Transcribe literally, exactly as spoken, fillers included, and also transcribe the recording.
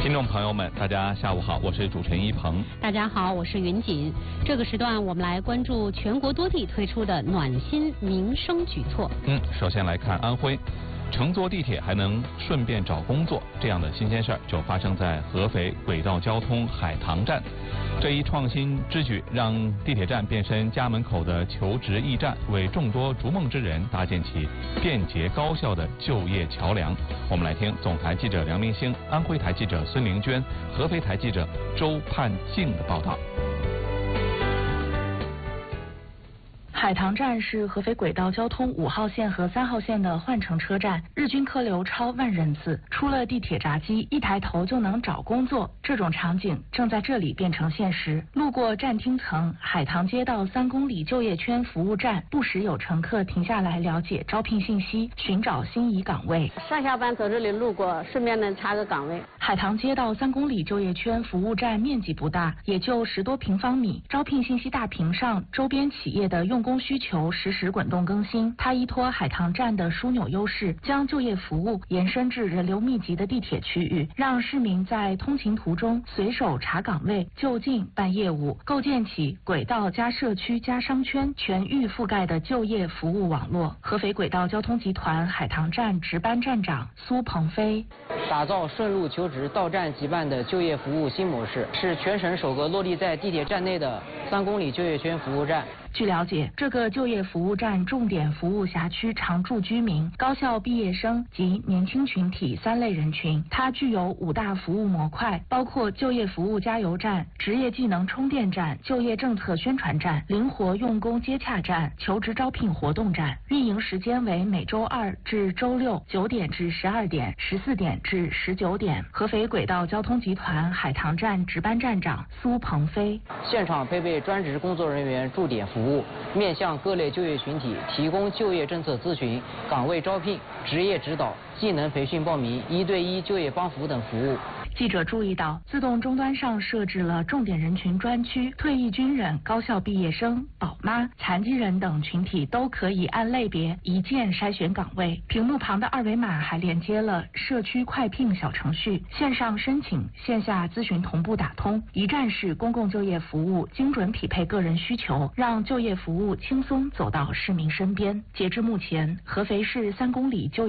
听众朋友们，大家下午好，我是主持人一鹏。 大家好，我是云锦。这个时段我们来关注全国多地推出的暖心民生举措。 嗯，首先来看安徽，乘坐地铁还能顺便找工作，这样的新鲜事儿就发生在合肥轨道交通海棠站。这一创新之举让地铁站变身家门口的求职驿站，为众多逐梦之人搭建起便捷高效的就业桥梁。我们来听总台记者梁明星、安徽台记者孙玲娟、合肥台记者周盼静的报道。 海棠站是合肥轨道交通五号线和三号线的换乘车站，日均客流超万人次。出了地铁闸机，一抬头就能找工作，这种场景正在这里变成现实。路过站厅层海棠街道三公里就业圈服务站，不时有乘客停下来了解招聘信息，寻找心仪岗位。 上下班走这里路过，顺便能查个岗位。 海棠街道三公里就业圈服务站面积不大，也就十多平方米。招聘信息大屏上，周边企业的用工需求实时滚动更新。它依托海棠站的枢纽优势，将就业服务延伸至人流密集的地铁区域，让市民在通勤途中随手查岗位、就近办业务，构建起轨道加社区加商圈全域覆盖的就业服务网络。合肥轨道交通集团海棠站值班站长苏鹏飞： 打造顺路求职、到站即办的就业服务新模式，是全省首个落地在地铁站内的三公里就业圈服务站。 据了解，这个就业服务站重点服务辖区常住居民、高校毕业生及年轻群体三类人群。它具有五大服务模块，包括就业服务加油站、职业技能充电站、就业政策宣传站、灵活用工接洽站、求职招聘活动站。运营时间为每周二至周六九点至十二点、十四点至十九点。合肥轨道交通集团海棠站值班站长苏鹏飞： 现场配备专职工作人员驻点服务，面向各类就业群体提供就业政策咨询、岗位招聘、职业指导、技能培训报名、一对一就业帮扶等服务。 记者注意到，自动终端上设置了重点人群专区，退役军人、高校毕业生、宝妈、残疾人等群体都可以按类别一键筛选岗位。屏幕旁的二维码还连接了社区快聘小程序，线上申请、线下咨询同步打通，一站式公共就业服务，精准匹配个人需求，让就业服务轻松走到市民身边。截至目前，合肥市三公里就